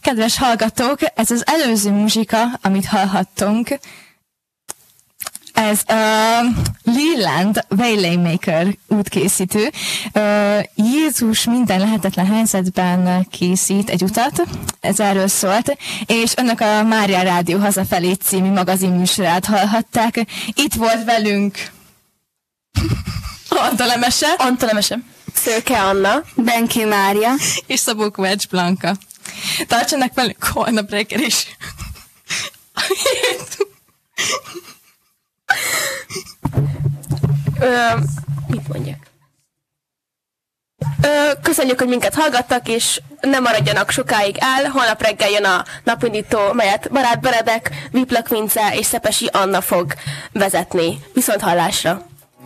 Kedves hallgatók, ez az előző muzsika, amit hallhattunk, ez Leland Waylaymaker útkészítő. Jézus minden lehetetlen helyzetben készít egy utat, ez erről szólt, és önök a Mária Rádió Hazafelé című magazinműsorát hallhatták. Itt volt velünk Antal Emese, Szőke Anna, Benki Mária és Szabó Kovács Blanka. Tartsanak velünk holnap reggel is. Mit mondjak? Köszönjük, hogy minket hallgattak, és nem maradjanak sokáig el. Holnap reggel jön a napindító, melyet Barát Benedek, Viplak Vince és Szepesi Anna fog vezetni. Viszont hallásra!